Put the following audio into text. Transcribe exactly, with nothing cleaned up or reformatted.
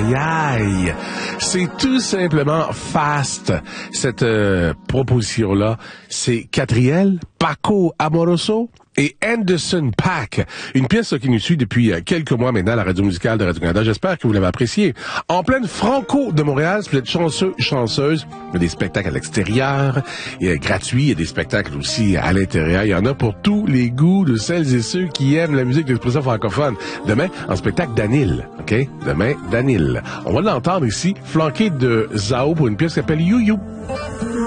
aïe, aïe. C'est tout simplement Fast. Cette euh, proposition-là, c'est Catriel, Paco Amoroso et Anderson .Paak. Une pièce qui nous suit depuis quelques mois maintenant à la radio musicale de Radio-Canada. J'espère que vous l'avez appréciée. En pleine Franco de Montréal, si vous êtes chanceux, chanceuse, il y a des spectacles à l'extérieur, il y a gratuits, il y a des spectacles aussi à l'intérieur. Il y en a pour tous les goûts de celles et ceux qui aiment la musique d'expression francophone. Demain, en spectacle d'Anil, OK? Demain, d'Anil. On va l'entendre ici, flanqué de Zao pour une pièce qui s'appelle You You.